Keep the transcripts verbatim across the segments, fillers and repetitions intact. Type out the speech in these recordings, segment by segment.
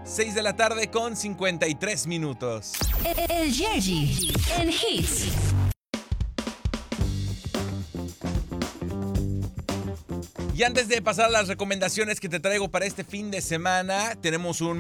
seis de la tarde con cincuenta y tres minutos. El Yerji en Hits. Y antes de pasar a las recomendaciones que te traigo para este fin de semana, tenemos un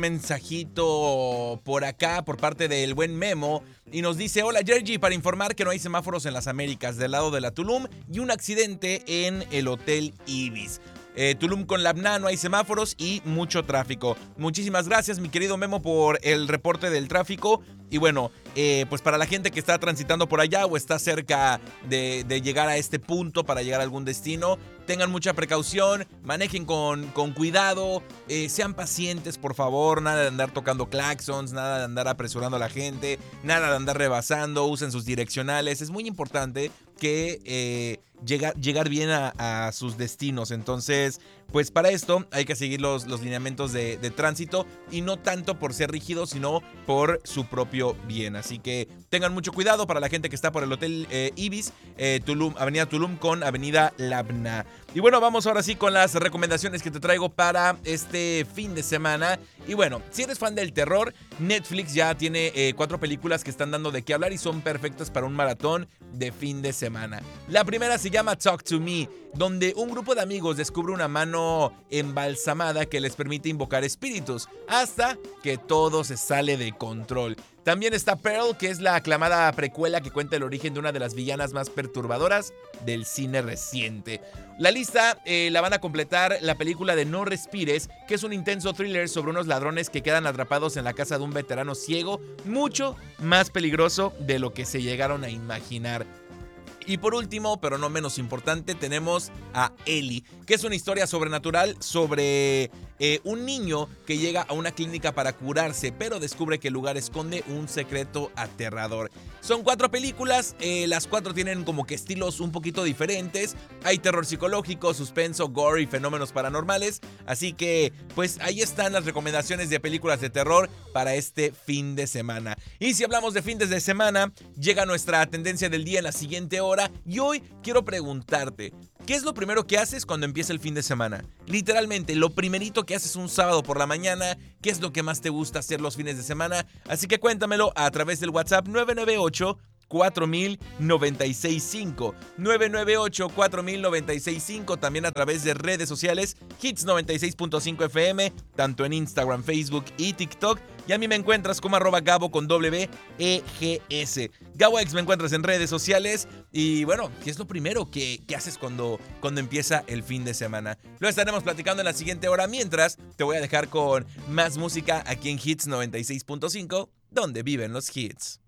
mensajito por acá por parte del buen Memo y nos dice: hola Yerji, para informar que no hay semáforos en las Américas del lado de la Tulum y un accidente en el Hotel Ibis. Eh, Tulum con Labna no hay semáforos y mucho tráfico. Muchísimas gracias, mi querido Memo, por el reporte del tráfico. Y bueno, eh, pues para la gente que está transitando por allá o está cerca de, de llegar a este punto para llegar a algún destino, tengan mucha precaución, manejen con, con cuidado, eh, sean pacientes, por favor. Nada de andar tocando claxons, nada de andar apresurando a la gente, nada de andar rebasando, usen sus direccionales. Es muy importante que eh, llegar, llegar bien a, a sus destinos. Entonces, pues para esto hay que seguir los, los lineamientos de, de tránsito y no tanto por ser rígidos, sino por su propio bien. Así que tengan mucho cuidado para la gente que está por el Hotel eh, Ibis, eh, Tulum, Avenida Tulum con Avenida Labna. Y bueno, vamos ahora sí con las recomendaciones que te traigo para este fin de semana. Y bueno, si eres fan del terror, Netflix ya tiene eh, cuatro películas que están dando de qué hablar y son perfectas para un maratón de fin de semana. La primera se llama Talk to Me, donde un grupo de amigos descubre una mano embalsamada que les permite invocar espíritus hasta que todo se sale de control. También está Pearl, que es la aclamada precuela que cuenta el origen de una de las villanas más perturbadoras del cine reciente. La lista eh, la van a completar la película de No Respires, que es un intenso thriller sobre unos ladrones que quedan atrapados en la casa de un veterano ciego, mucho más peligroso de lo que se llegaron a imaginar. Y por último, pero no menos importante, tenemos a Ellie, que es una historia sobrenatural sobre eh, un niño que llega a una clínica para curarse, pero descubre que el lugar esconde un secreto aterrador. Son cuatro películas, eh, las cuatro tienen como que estilos un poquito diferentes. Hay terror psicológico, suspenso, gore y fenómenos paranormales. Así que, pues ahí están las recomendaciones de películas de terror para este fin de semana. Y si hablamos de fines de semana, llega nuestra tendencia del día en la siguiente hora. Y hoy quiero preguntarte, ¿qué es lo primero que haces cuando empieza el fin de semana? Literalmente, lo primerito que haces un sábado por la mañana. ¿Qué es lo que más te gusta hacer los fines de semana? Así que cuéntamelo a través del WhatsApp nueve nueve ocho, cuatro mil noventa y seis cinco. nueve nueve ocho, cuatro mil noventa y seis cinco. También a través de redes sociales, Hits noventa y seis punto cinco F M, tanto en Instagram, Facebook y TikTok. Y a mí me encuentras como arroba Gabo con W E G S. GaboX me encuentras en redes sociales. Y bueno, ¿qué es lo primero que, que haces cuando, cuando empieza el fin de semana? Lo estaremos platicando en la siguiente hora. Mientras, te voy a dejar con más música aquí en Hits noventa y seis punto cinco, donde viven los hits.